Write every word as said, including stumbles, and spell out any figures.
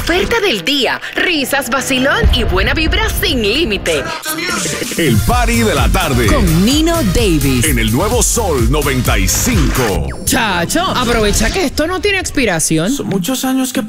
oferta del día, risas, vacilón y buena vibra sin límite. El party de la tarde con Nino Davis en el nuevo Sol noventa y cinco. Chacho, aprovecha que esto no tiene expiración. Son muchos años que